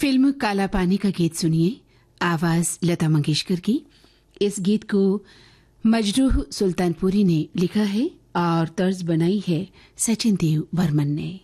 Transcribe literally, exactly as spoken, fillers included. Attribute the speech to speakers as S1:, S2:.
S1: Film काला पानी का गीत सुनिए, आवाज लता मंगेशकर की। इस गीत को मजरूह सुल्तानपुरी ने लिखा है और तर्ज बनाई है सचिन देव बर्मन ने।